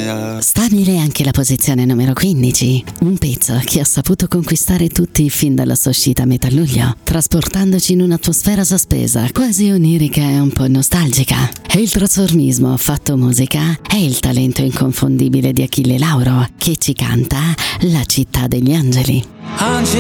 Stabile anche la posizione numero 15, un pezzo che ha saputo conquistare tutti fin dalla sua uscita a metà luglio, trasportandoci in un'atmosfera sospesa, quasi onirica e un po' nostalgica. E il trasformismo fatto musica è il talento inconfondibile di Achille Lauro, che ci canta La città degli angeli.